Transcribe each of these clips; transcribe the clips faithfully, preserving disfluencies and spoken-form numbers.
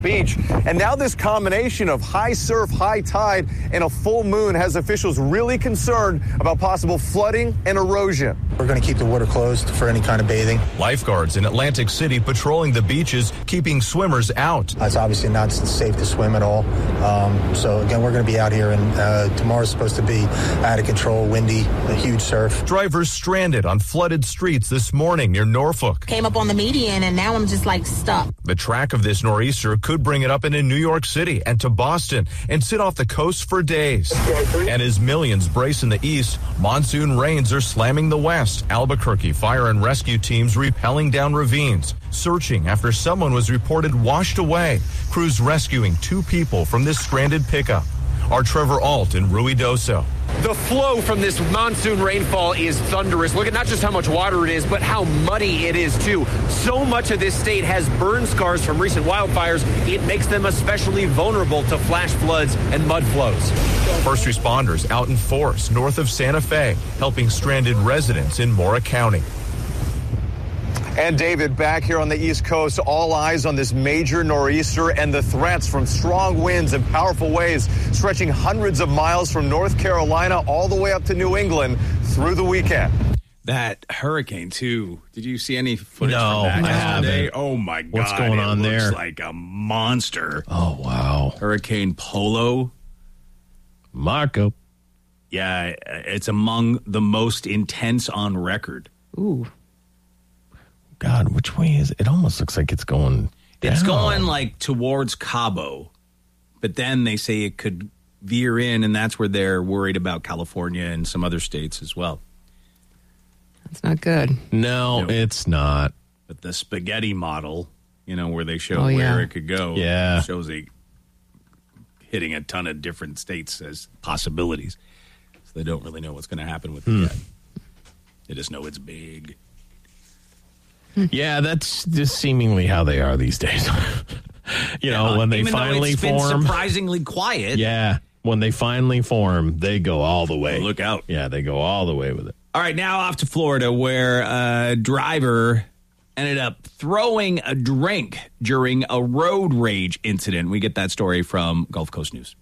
Beach. And now this combination of high surf, high tide, and a full moon has officials really concerned about possible flooding and erosion. We're going to keep the water closed for any kind of bathing. Lifeguards in Atlantic City patrolling the beaches, keeping swimmers out. It's obviously not safe to swim at all. Um, so, again, we're going to be out here, and uh, tomorrow's supposed to be out of control, windy, a huge surf. Drivers stranded on flooded streets this morning near Norfolk. Came up on the median, and now I'm just, like, stuck. The track of this nor'easter could bring it up into New York City and to Boston and sit off the coast for days. And as millions brace in the east, monsoon rains are slamming the west. Albuquerque fire and rescue teams rappelling down ravines, searching after someone was reported washed away. Crews rescuing two people from this stranded pickup. Our Trevor Alt in Ruidoso. The flow from this monsoon rainfall is thunderous. Look at not just how much water it is, but how muddy it is, too. So much of this state has burn scars from recent wildfires, it makes them especially vulnerable to flash floods and mud flows. First responders out in force north of Santa Fe, helping stranded residents in Mora County. And David, back here on the East Coast, all eyes on this major nor'easter and the threats from strong winds and powerful waves stretching hundreds of miles from North Carolina all the way up to New England through the weekend. That hurricane, too. Did you see any footage no, from that I yesterday? haven't. Oh, my God. What's going it on looks there? like a monster. Oh, wow. Hurricane Polo. Marco. Yeah, it's among the most intense on record. Ooh. God, which way is it? It almost looks like it's going down. It's going like towards Cabo, but then they say it could veer in, and that's where they're worried about California and some other states as well. That's not good. No, No. it's not. But the spaghetti model, you know, where they show Oh, where yeah. it could go, Yeah. shows a hitting a ton of different states as possibilities. So they don't really know what's going to happen with Hmm. it yet. They just know it's big. Yeah, that's just seemingly how they are these days. you know, Uh, when they even though finally it's been form. surprisingly quiet. Yeah, when they finally form, they go all the way. Look out. Yeah, they go all the way with it. All right, now off to Florida, where a driver ended up throwing a drink during a road rage incident. We get that story from Gulf Coast News.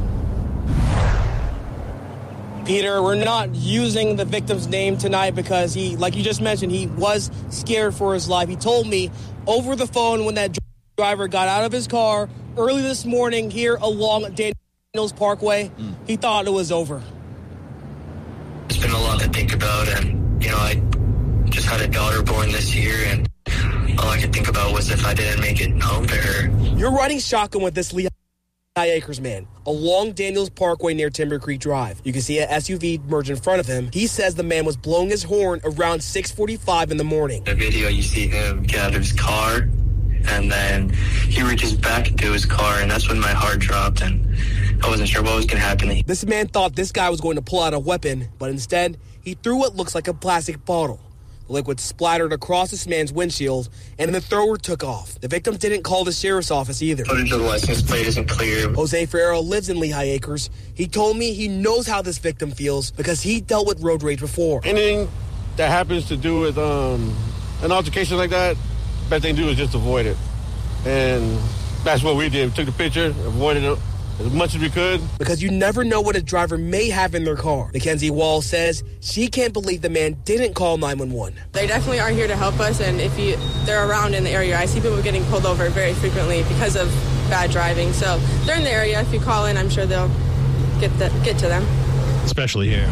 Peter, we're not using the victim's name tonight because he, like you just mentioned, he was scared for his life. He told me over the phone when that driver got out of his car early this morning here along Daniels Parkway, mm. he thought it was over. It's been a lot to think about, and, you know, I just had a daughter born this year, and all I could think about was if I didn't make it home to her. You're riding shotgun with this Lehigh Acres man along Daniels Parkway near Timber Creek Drive. You can see an S U V merge in front of him. He says the man was blowing his horn around six forty-five in the morning. In the video, you see him get out of his car, and then he reaches back into his car, and that's when my heart dropped, and I wasn't sure what was going to happen. This man thought this guy was going to pull out a weapon, but instead, he threw what looks like a plastic bottle. The liquid splattered across this man's windshield, and the thrower took off. The victim didn't call the sheriff's office either. Footage of the license plate isn't clear. Jose Ferrero lives in Lehigh Acres. He told me he knows how this victim feels because he dealt with road rage before. Anything that happens to do with um, an altercation like that, best thing to do is just avoid it. And that's what we did. We took the picture, avoided it as much as we could. Because you never know what a driver may have in their car. Mackenzie Wall says she can't believe the man didn't call nine one one. They definitely are here to help us, and if you they're around in the area, I see people getting pulled over very frequently because of bad driving. So they're in the area. If you call in, I'm sure they'll get the, get to them. Especially here.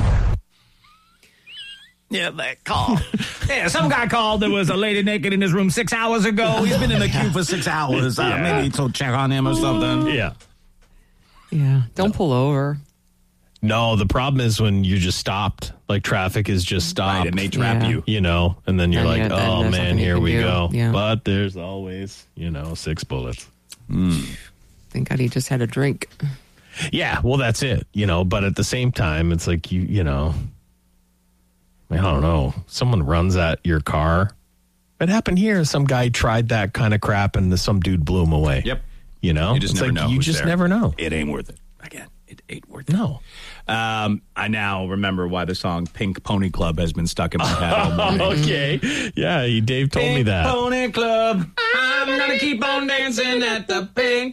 Yeah, that call. Yeah, some guy called. There was a lady naked in his room six hours ago. He's been in the queue for six hours. Uh, Yeah. Maybe to check on him or something. Yeah. Yeah. Don't pull over. No, the problem is when you just stopped. Like traffic is just stopped. Right, and they trap Yeah. you. You know, and then you're And like, yeah, then oh there's man, nothing you here can we do. go. Yeah. But there's always, you know, six bullets. Mm. Thank God he just had a drink. Yeah, well, that's it. You know, but at the same time, it's like you, you know, I don't know. Someone runs at your car. It happened here. Some guy tried that kind of crap, and some dude blew him away. Yep. You know, You just it's never like know you who's just there. never know. It ain't worth it. Again, It ain't worth No. Um, I now remember why the song Pink Pony Club has been stuck in my head all morning. Okay. Yeah, Dave told Pink me that. Pony Club. I'm going to keep on dancing at the Pink